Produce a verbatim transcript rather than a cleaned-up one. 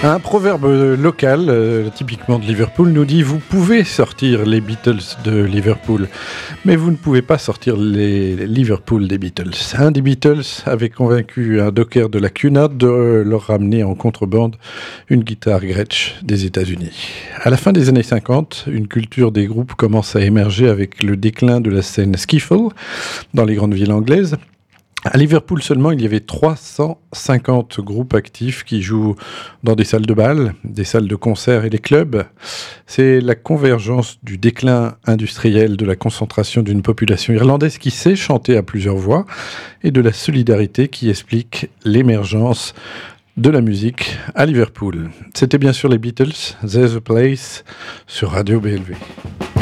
Un proverbe local, euh, typiquement de Liverpool, nous dit « Vous pouvez sortir les Beatles de Liverpool, mais vous ne pouvez pas sortir les Liverpool des Beatles. » Un des Beatles avait convaincu un docker de la Cunard de leur ramener en contrebande une guitare Gretsch des États-Unis. À la fin des années cinquante, une culture des groupes commence à émerger avec le déclin de la scène skiffle dans les grandes villes anglaises. À Liverpool seulement, il y avait trois cent cinquante groupes actifs qui jouent dans des salles de bal, des salles de concert et des clubs. C'est la convergence du déclin industriel, de la concentration d'une population irlandaise qui sait chanter à plusieurs voix et de la solidarité qui explique l'émergence de la musique à Liverpool. C'était bien sûr les Beatles, There's a Place, sur Radio B L V.